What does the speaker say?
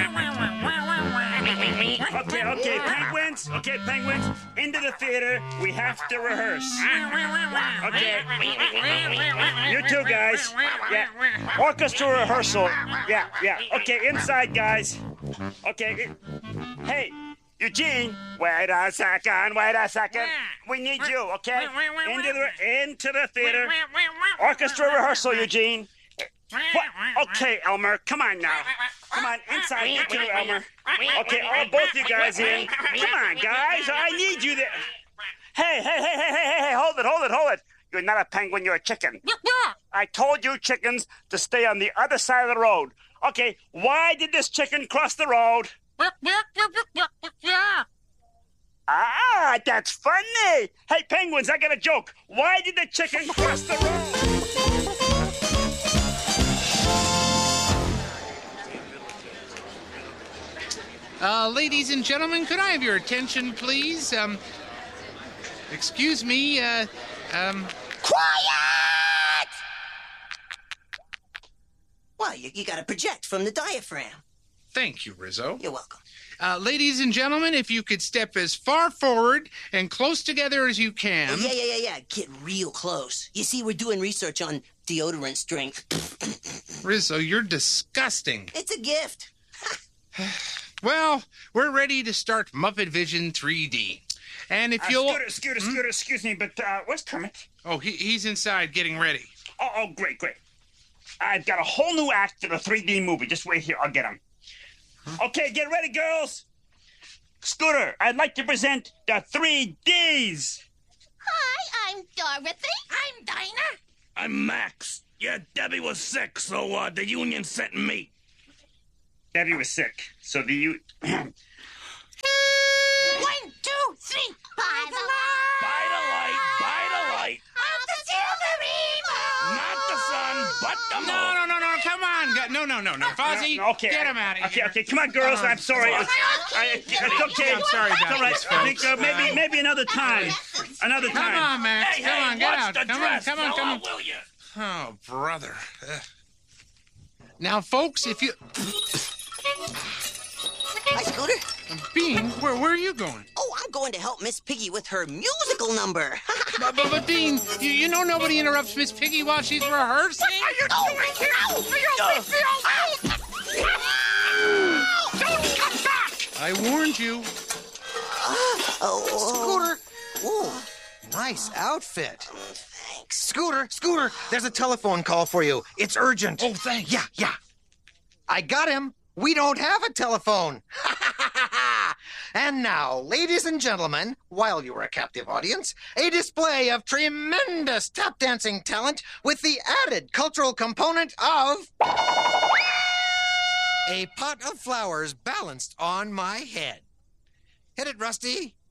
Okay, penguins. Okay, penguins. Into the theater. We have to rehearse. Okay. You two guys. Yeah. Orchestra rehearsal. Yeah. Okay, inside, guys. Okay. Hey, Eugene. Wait a second. We need you, okay? Into the theater. Orchestra rehearsal, Eugene. What? Okay, Elmer. Come on now. Come on, inside. You two, Elmer. Okay, all both you guys in. Come on, guys. I need you there. Hey. Hold it. You're not a penguin. You're a chicken. I told you chickens to stay on the other side of the road. Okay, why did this chicken cross the road? Ah, that's funny. Hey, penguins, I got a joke. Why did the chicken cross the road? Ladies and gentlemen, could I have your attention, please? Excuse me, Quiet! Well, you gotta project from the diaphragm. Thank you, Rizzo. You're welcome. Ladies and gentlemen, if you could step as far forward and close together as you can. Yeah. Get real close. You see, we're doing research on deodorant strength. Rizzo, you're disgusting. It's a gift. Well, we're ready to start Muppet Vision 3D. And if you'll... Scooter, excuse me, but where's Kermit? Oh, he's inside getting ready. Oh, great. I've got a whole new act for the 3D movie. Just wait here, I'll get him. Okay, get ready, girls. Scooter, I'd like to present the 3Ds. Hi, I'm Dorothy. I'm Dinah. I'm Max. Yeah, Debbie was sick, so the union sent me. Debbie was sick, so the 1, 2, 3. By the light. By the light. Of the silver rainbow. Not the sun, but the moon. No, come on. No, Fozzie, Okay, get him out of here. Okay, come on, girls. I'm sorry. It's okay. I'm sorry about It's this, all right. folks. Maybe another time. Come on, Max. Hey, Come on, get watch out. the dress, Come on. fella, will you? Oh, brother. Now, folks, if you... Hi, Scooter. Bean, where are you going? Oh, I'm going to help Miss Piggy with her musical number. But Bean, you know nobody interrupts Miss Piggy while she's rehearsing? What are you doing here? You leave me alone. Don't come back. I warned you. Scooter! Oh, Nice outfit. thanks. Scooter, there's a telephone call for you. It's urgent. Oh, thanks. Yeah. I got him. We don't have a telephone. And now, ladies and gentlemen, while you are a captive audience, a display of tremendous tap dancing talent with the added cultural component of a pot of flowers balanced on my head. Hit it, Rusty.